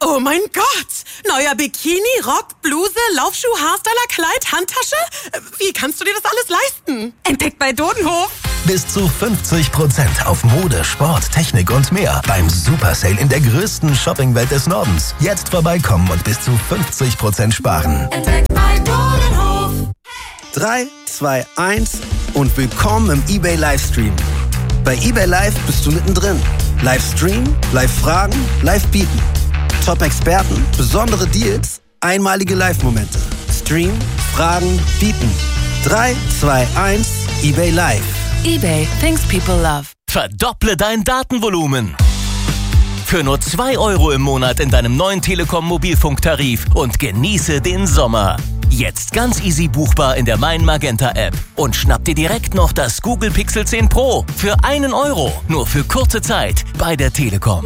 Oh mein Gott! Neuer Bikini, Rock, Bluse, Laufschuh, Haarstyler, Kleid, Handtasche? Wie kannst du dir das alles leisten? Entdeckt bei Dodenhof. Bis zu 50% auf Mode, Sport, Technik und mehr beim Super Sale in der größten Shoppingwelt des Nordens. Jetzt vorbeikommen und bis zu 50% sparen. Entdeckt bei Dodenhof. 3, 2, 1 und willkommen im eBay Livestream. Bei eBay Live bist du mittendrin. Livestream, Live-Fragen, Live-Bieten. Top-Experten, besondere Deals, einmalige Live-Momente. Stream, Fragen, Bieten. 3, 2, 1, eBay Live. eBay, things people love. Verdopple dein Datenvolumen. Für nur 2 € im Monat in deinem neuen Telekom-Mobilfunktarif und genieße den Sommer. Jetzt ganz easy buchbar in der Mein Magenta App. Und schnapp dir direkt noch das Google Pixel 10 Pro für 1 €. Nur für kurze Zeit bei der Telekom.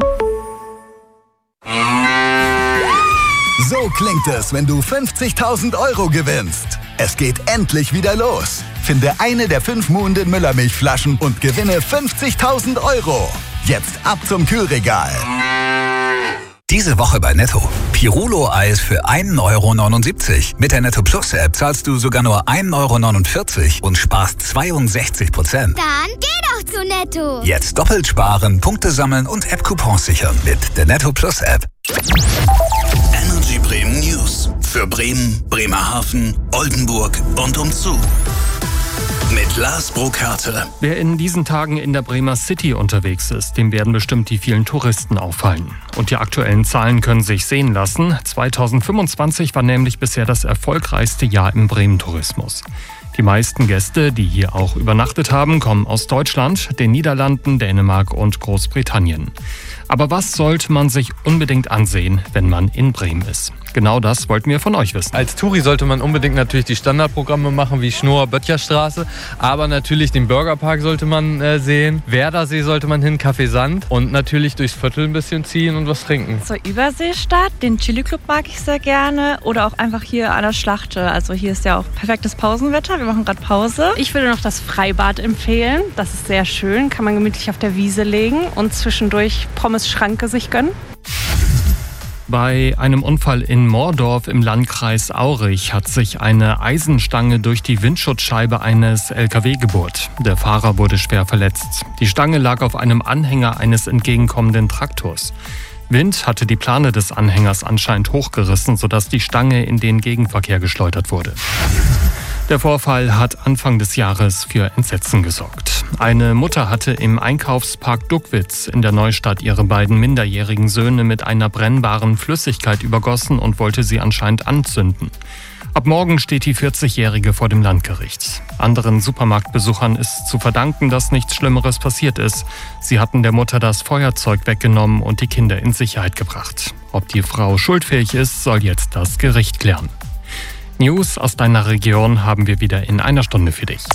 So klingt es, wenn du 50.000 € gewinnst. Es geht endlich wieder los. Finde eine der 5 Muhnden Müllermilchflaschen und gewinne 50.000 €. Jetzt ab zum Kühlregal. Diese Woche bei Netto. Pirulo-Eis für 1,79 €. Mit der Netto Plus App zahlst du sogar nur 1,49 € und sparst 62%. Dann geh doch zu Netto. Jetzt doppelt sparen, Punkte sammeln und App-Coupons sichern mit der Netto Plus App. Energy Bremen News. Für Bremen, Bremerhaven, Oldenburg und umzu. Mit Lars Brokarte. Wer in diesen Tagen in der Bremer City unterwegs ist, dem werden bestimmt die vielen Touristen auffallen. Und die aktuellen Zahlen können sich sehen lassen. 2025 war nämlich bisher das erfolgreichste Jahr im Bremen-Tourismus. Die meisten Gäste, die hier auch übernachtet haben, kommen aus Deutschland, den Niederlanden, Dänemark und Großbritannien. Aber was sollte man sich unbedingt ansehen, wenn man in Bremen ist? Genau das wollten wir von euch wissen. Als Touri sollte man unbedingt natürlich die Standardprogramme machen, wie Schnoor-Böttcherstraße. Aber natürlich den Burgerpark sollte man sehen. Werdersee sollte man hin, Café Sand. Und natürlich durchs Viertel ein bisschen ziehen und was trinken. Zur Überseestadt, den Chili Club mag ich sehr gerne. Oder auch einfach hier an der Schlachte. Also hier ist ja auch perfektes Pausenwetter. Wir machen gerade Pause. Ich würde noch das Freibad empfehlen. Das ist sehr schön. Kann man gemütlich auf der Wiese legen und zwischendurch Pommes-Schranke sich gönnen. Bei einem Unfall in Moordorf im Landkreis Aurich hat sich eine Eisenstange durch die Windschutzscheibe eines LKW gebohrt. Der Fahrer wurde schwer verletzt. Die Stange lag auf einem Anhänger eines entgegenkommenden Traktors. Wind hatte die Plane des Anhängers anscheinend hochgerissen, sodass die Stange in den Gegenverkehr geschleudert wurde. Der Vorfall hat Anfang des Jahres für Entsetzen gesorgt. Eine Mutter hatte im Einkaufspark Duckwitz in der Neustadt ihre beiden minderjährigen Söhne mit einer brennbaren Flüssigkeit übergossen und wollte sie anscheinend anzünden. Ab morgen steht die 40-Jährige vor dem Landgericht. Anderen Supermarktbesuchern ist zu verdanken, dass nichts Schlimmeres passiert ist. Sie hatten der Mutter das Feuerzeug weggenommen und die Kinder in Sicherheit gebracht. Ob die Frau schuldfähig ist, soll jetzt das Gericht klären. News aus deiner Region haben wir wieder in einer Stunde für dich.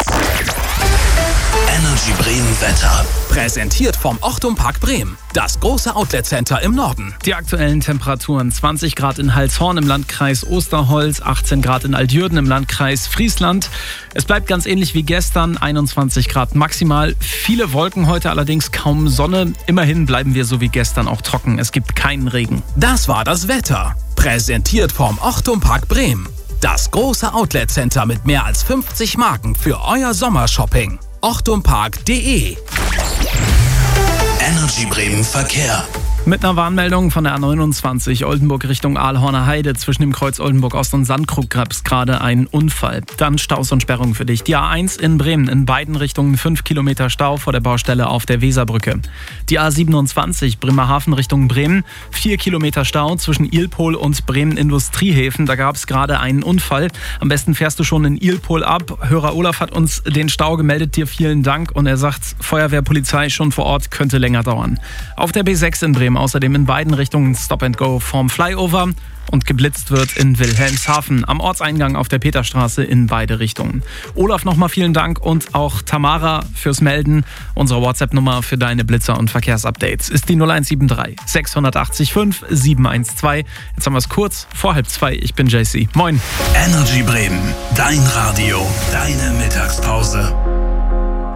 Energy Bremen Wetter. Präsentiert vom Ochtum Park Bremen. Das große Outlet-Center im Norden. Die aktuellen Temperaturen: 20 Grad in Halshorn im Landkreis Osterholz, 18 Grad in Altjürden im Landkreis Friesland. Es bleibt ganz ähnlich wie gestern, 21 Grad maximal. Viele Wolken heute, allerdings kaum Sonne. Immerhin bleiben wir so wie gestern auch trocken. Es gibt keinen Regen. Das war das Wetter. Präsentiert vom Ochtum Park Bremen. Das große Outlet-Center mit mehr als 50 Marken für euer Sommershopping. ochtumpark.de. Energy Bremen Verkehr. Mit einer Warnmeldung von der A29 Oldenburg Richtung Aalhorner Heide. Zwischen dem Kreuz Oldenburg Ost und Sandkrug gab es gerade einen Unfall. Dann Staus und Sperrungen für dich. Die A1 in Bremen in beiden Richtungen 5 Kilometer Stau vor der Baustelle auf der Weserbrücke. Die A27 Bremerhaven Richtung Bremen 4 Kilometer Stau zwischen Ilpol und Bremen Industriehäfen. Da gab es gerade einen Unfall. Am besten fährst du schon in Ilpol ab. Hörer Olaf hat uns den Stau gemeldet. Dir vielen Dank. Und er sagt, Feuerwehr, Polizei schon vor Ort, könnte länger dauern. Auf der B6 in Bremen außerdem in beiden Richtungen Stop and Go vorm Flyover und geblitzt wird in Wilhelmshaven am Ortseingang auf der Peterstraße in beide Richtungen. Olaf, nochmal vielen Dank und auch Tamara fürs Melden. Unsere WhatsApp-Nummer für deine Blitzer- und Verkehrsupdates ist die 0173 680 5 712. Jetzt haben wir es kurz vor 1:30. Ich bin JC. Moin. Energy Bremen, dein Radio, deine Mittagspause.